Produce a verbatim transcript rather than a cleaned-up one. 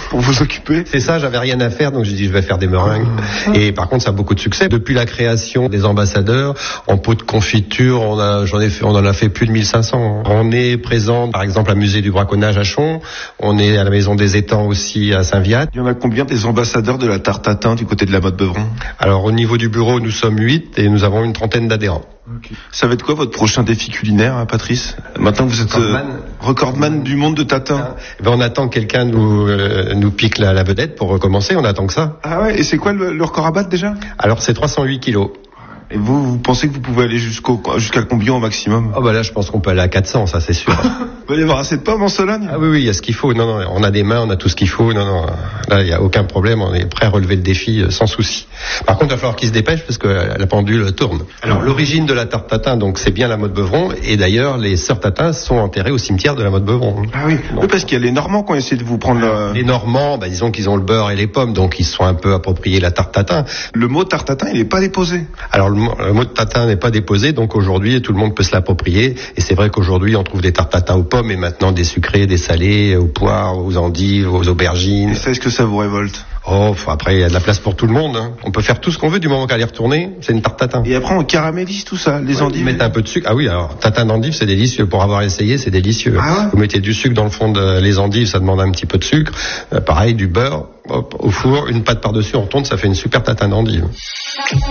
pour vous occuper. C'est ça, j'avais rien à faire, donc j'ai dit je vais faire des meringues. Et par contre, ça a beaucoup de succès. Depuis la création des ambassadeurs, en pot de confiture, on a, j'en ai fait, on en a fait plus de mille cinq cents. On est présent, par exemple, à Musée du Braconnage à Chon. On est à la Maison des Étangs aussi à Saint-Viat. Il y en a combien des ambassadeurs de la tarte tatin du côté de la Motte-Beuvron? Alors, au niveau du bureau, nous sommes huit et nous avons une trentaine d'adhérents. Okay. Ça va être quoi votre prochain défi culinaire, hein, Patrice? Maintenant que vous êtes recordman, euh, recordman du monde de tatin. Eh ben on attend que quelqu'un nous euh, nous pique la, la vedette pour recommencer. On attend que ça. Ah ouais. Et c'est quoi le, le record à battre déjà? Alors c'est trois cent huit kilos. Et vous, vous pensez que vous pouvez aller jusqu'au jusqu'à combien au maximum? Oh bah là, je pense qu'on peut aller à quatre cents, ça c'est sûr. Il va y avoir assez de pommes en Sologne? Ah oui, oui, il y a ce qu'il faut. Non, non, on a des mains, on a tout ce qu'il faut. Non, non, là, il n'y a aucun problème. On est prêt à relever le défi sans souci. Par contre, il va falloir qu'il se dépêche parce que la pendule tourne. Alors, l'origine de la tarte tatin, donc, c'est bien la Motte-Beuvron. Et d'ailleurs, les sœurs Tatin sont enterrées au cimetière de la Motte-Beuvron. Ah oui. Donc, oui, parce qu'il y a les Normands qui ont essayé de vous prendre le... Les Normands, bah, disons qu'ils ont le beurre et les pommes, donc ils se sont un peu appropriés la tarte tatin. Le mot tarte tatin, il n'est pas déposé. Alors, le mot, le mot de tatin n'est pas déposé, donc aujourd'hui, tout le monde peut se l'approprier. Et c'est vrai qu'aujourd'hui, on trouve des tartes tatin aux pommes et maintenant des sucrés, des salés, aux poires, aux endives, aux aubergines. Et ça, est-ce que ça vous révolte? Oh, après, il y a de la place pour tout le monde. Hein. On peut faire tout ce qu'on veut du moment qu'elle est retournée. C'est une tarte tatin. Et après, on caramélise tout ça, les ouais, endives. Vous mettez un peu de sucre. Ah oui, alors, tatin d'endives, c'est délicieux. Pour avoir essayé, c'est délicieux. Ah ouais. Vous mettez du sucre dans le fond de les endives, ça demande un petit peu de sucre. Euh, pareil, du beurre, hop, au four, une pâte par-dessus, on tourne, ça fait une super tatin d'endives.